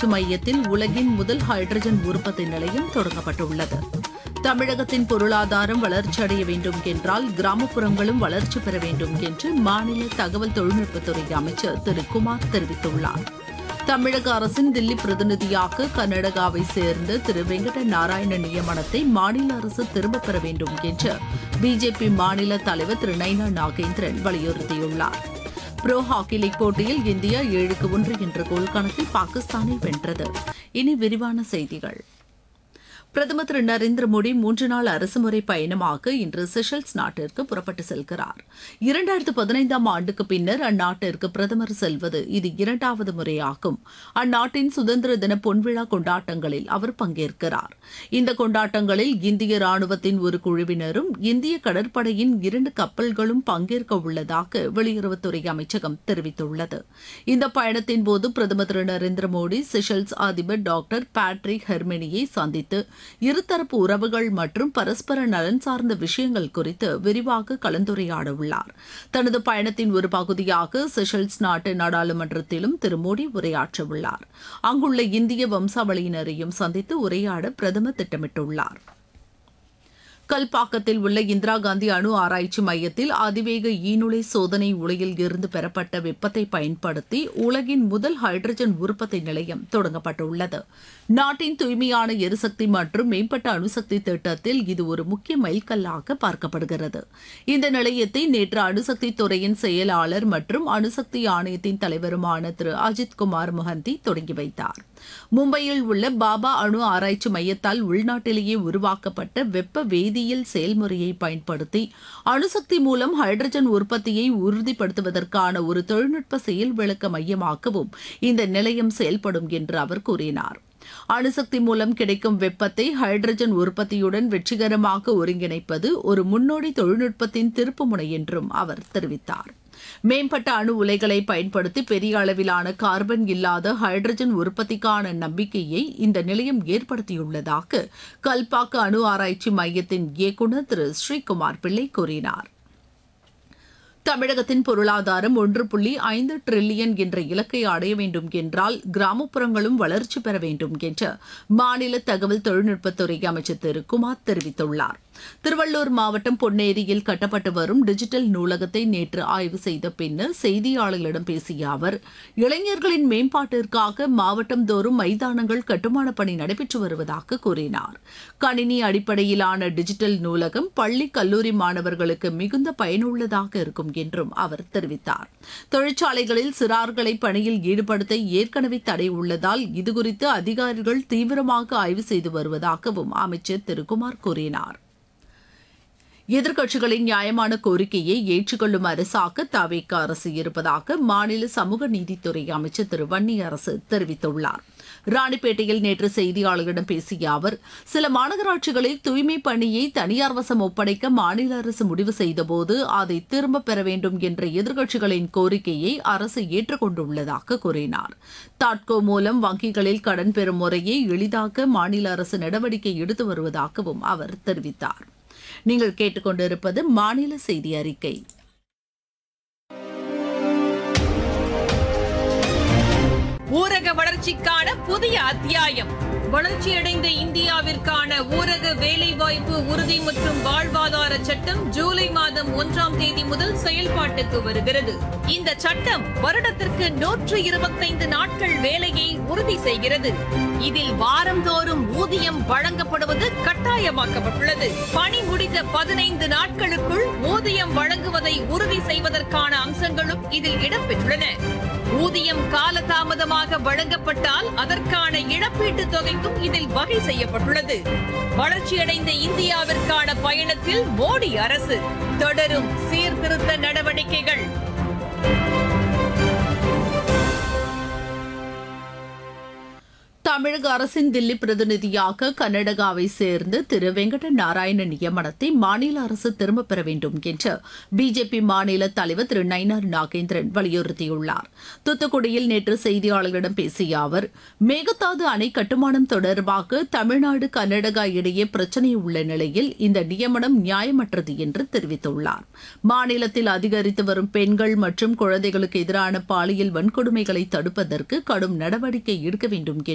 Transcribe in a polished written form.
ஆராய்ச்சி மையத்தில் உலகின் முதல் ஹைட்ரஜன் உற்பத்தி நிலையம் தொடங்கப்பட்டுள்ளது. தமிழகத்தின் பொருளாதாரம் வளர்ச்சியடைய வேண்டும் என்றால் கிராமப்புறங்களும் வளர்ச்சி பெற வேண்டும் என்று மாநில தகவல் தொழில்நுட்பத்துறை அமைச்சர் திரு குமார் தெரிவித்துள்ளார். தமிழக அரசின் தில்லி பிரதிநிதியாக கர்நாடகாவை சேர்ந்த திரு வெங்கட நாராயண நியமனத்தை மாநில அரசு திரும்பப் பெற வேண்டும் என்று பிஜேபி மாநில தலைவர் திரு நைனா நாகேந்திரன் வலியுறுத்தியுள்ளார். புரோ ஹாக்கி லீக் போட்டியில் இந்தியா 7-1 என்ற கோல் கணக்கில் பாகிஸ்தானை வென்றது. இனி விரிவான செய்திகள். பிரதமர் திரு நரேந்திர மோடி 3 நாள் அரசுமுறை பயணமாக இன்று செஷல்ஸ் நாட்டிற்கு புறப்பட்டு செல்கிறார். 2015ஆம் ஆண்டுக்கு பின்னர் அந்நாட்டிற்கு பிரதமர் செல்வது இது 2வது முறையாகும். அந்நாட்டின் சுதந்திர தின பொன்விழா கொண்டாட்டங்களில் அவர் பங்கேற்கிறார். இந்த கொண்டாட்டங்களில் இந்திய ராணுவத்தின் ஒரு குழுவினரும் இந்திய கடற்படையின் 2 கப்பல்களும் பங்கேற்க உள்ளதாக வெளியுறவுத்துறை அமைச்சகம் தெரிவித்துள்ளது. இந்த பயணத்தின் போது பிரதமர் திரு நரேந்திர மோடி செஷல்ஸ் அதிபர் டாக்டர் பேட்ரிக் ஹெர்மெனியை சந்தித்து இருதரப்பு உறவுகள் மற்றும் பரஸ்பர நலன் சார்ந்த விஷயங்கள் குறித்து விரிவாக கலந்துரையாட உள்ளார். தனது பயணத்தின் ஒரு பகுதியாக செஷல்ஸ் நாட்டு நாடாளுமன்றத்திலும் திரு மோடி உரையாற்ற உள்ளார். அங்குள்ள இந்திய வம்சாவளியினரையும் சந்தித்து உரையாட பிரதமர் திட்டமிட்டுள்ளார். கல்பாக்கத்தில் உள்ள இந்திரா காந்தி அணு ஆராய்ச்சி மையத்தில் அதிவேக ஈநுழை சோதனை உலையில் இருந்து பெறப்பட்ட வெப்பத்தை பயன்படுத்தி உலகின் முதல் ஹைட்ரஜன் உற்பத்தி நிலையம் தொடங்கப்பட்டுள்ளது. நாட்டின் தூய்மையான எரிசக்தி மற்றும் மேம்பட்ட அணுசக்தி திட்டத்தில் இது ஒரு முக்கிய மைல்கல்லாக பார்க்கப்படுகிறது. இந்த நிலையத்தை நேற்று அணுசக்தி துறையின் செயலாளர் மற்றும் அணுசக்தி ஆணையத்தின் தலைவருமான திரு அஜித் குமார் மொஹந்தி தொடங்கி வைத்தார். மும்பையில் உள்ள பாபா அணு ஆராய்ச்சி மையத்தால் உள்நாட்டிலேயே உருவாக்கப்பட்ட வெப்ப வேதியியல் செயல்முறையை பயன்படுத்தி அணுசக்தி மூலம் ஹைட்ரஜன் உற்பத்தியை உறுதிப்படுத்துவதற்கான ஒரு தொழில்நுட்ப செயல் விளக்க மையமாகவும் இந்த நிலையம் செயல்படும் என்று அவர் கூறினார். அணுசக்தி மூலம் கிடைக்கும் வெப்பத்தை ஹைட்ரஜன் உற்பத்தியுடன் வெற்றிகரமாக ஒருங்கிணைப்பது ஒரு முன்னோடி தொழில்நுட்பத்தின் திருப்புமுனை என்றும் அவர் தெரிவித்தார். மேம்பட்ட அணு உலைகளை பயன்படுத்தி பெரிய அளவிலான கார்பன் இல்லாத ஹைட்ரஜன் உற்பத்திக்கான நம்பிக்கையை இந்த நிலையம் ஏற்படுத்தியுள்ளதாக கல்பாக்க அணு ஆராய்ச்சி மையத்தின் இயக்குநர் திரு ஸ்ரீகுமார் பிள்ளை கூறினார். தமிழகத்தின் பொருளாதாரம் 1.5 டிரில்லியன் என்ற இலக்கை அடைய வேண்டும் என்றால் கிராமப்புறங்களும் வளர்ச்சி பெற வேண்டும் என்று மாநில தகவல் தொழில்நுட்பத்துறை அமைச்சர் திரு குமார் தெரிவித்துள்ளார். திருவள்ளூர் மாவட்டம் பொன்னேரியில் கட்டப்பட்டு வரும் டிஜிட்டல் நூலகத்தை நேற்று ஆய்வு செய்த பின்னர் செய்தியாளர்களிடம் பேசிய அவர், இளைஞர்களின் மேம்பாட்டிற்காக மாவட்டந்தோறும் மைதானங்கள் கட்டுமான பணி நடைபெற்று வருவதாக கூறினார். கணினி அடிப்படையிலான டிஜிட்டல் நூலகம் பள்ளி கல்லூரி மாணவர்களுக்கு மிகுந்த பயனுள்ளதாக இருக்கும் என்றும் அவர் தெரிவித்தார். தொழிற்சாலைகளில் சிறார்களை பணியில் ஈடுபடுத்த ஏற்கனவே தடை உள்ளதால் இதுகுறித்து அதிகாரிகள் தீவிரமாக ஆய்வு செய்து வருவதாகவும் அமைச்சர் திரு குமார் கூறினார். எதிர்க்கட்சிகளின் நியாயமான கோரிக்கையை ஏற்றுக்கொள்ளும் அரசாக தவேக அரசு இருப்பதாக மாநில சமூக நீதித்துறை அமைச்சர் திரு வன்னியரசு தெரிவித்துள்ளார். ராணிப்பேட்டையில் நேற்று செய்தியாளர்களிடம் பேசிய அவர், சில மாநகராட்சிகளில் தூய்மை பணியை தனியார் வசம் ஒப்படைக்க மாநில அரசு முடிவு செய்தபோது அதை திரும்பப் பெற வேண்டும் என்ற எதிர்க்கட்சிகளின் கோரிக்கையை அரசு ஏற்றுக்கொண்டுள்ளதாக கூறினார். தாட்கோ மூலம் வங்கிகளில் கடன் பெறும் முறையை எளிதாக்க மாநில அரசு நடவடிக்கை எடுத்து வருவதாகவும் அவர் தெரிவித்தார். நீங்கள் கேட்டுக்கொண்டிருப்பது மாநில செய்தி அறிக்கை. ஊரக வளர்ச்சிக்கான புதிய அத்தியாயம். வளர்ச்சியடைந்த இந்தியாவிற்கான ஊரக வேலைவாய்ப்பு உறுதி மற்றும் வாழ்வாதார சட்டம் ஜூலை மாதம் 1ஆம் தேதி முதல் செயல்பாட்டுக்கு வருகிறது. இந்த சட்டம் வருடத்திற்கு 125 நாட்கள் வேலையை உறுதி செய்கிறது. இதில் வாரந்தோறும் ஊதியம் வழங்கப்படுவது கட்டாயமாக்கப்பட்டுள்ளது. பணி முடிந்த 15 நாட்களுக்குள் ஊதியம் வழங்குவதை உறுதி செய்வதற்கான அம்சங்களும் இதில் இடம்பெற்றுள்ளன. ஊதியம் காலதாமதமாக வழங்கப்பட்டால் அதற்கான இழப்பீட்டுத் தொகைக்கும் இதில் வகை செய்யப்பட்டுள்ளது. வளர்ச்சியடைந்த இந்தியாவிற்கான பயணத்தில் மோடி அரசு தொடரும் சீர்திருத்த நடவடிக்கைகள். தமிழக அரசின் தில்லி பிரதிநிதியாக கர்நாடகாவை சேர்ந்த திரு வெங்கட நாராயண நியமனத்தை மாநில அரசு திரும்பப் பெற வேண்டும் என்று பிஜேபி மாநில தலைவர் திரு நைனா நாகேந்திரன் வலியுறுத்தியுள்ளார். தூத்துக்குடியில் நேற்று செய்தியாளர்களிடம் பேசிய அவர், மேகதாது அணை கட்டுமானம் தொடர்பாக தமிழ்நாடு கர்நாடகா இடையே பிரச்சினை உள்ள நிலையில் இந்த நியமனம் நியாயமற்றது என்று தெரிவித்துள்ளார். மாநிலத்தில் அதிகரித்து வரும் பெண்கள் மற்றும் குழந்தைகளுக்கு எதிரான பாலியல் வன்கொடுமைகளை தடுப்பதற்கு கடும் நடவடிக்கை எடுக்க வேண்டும்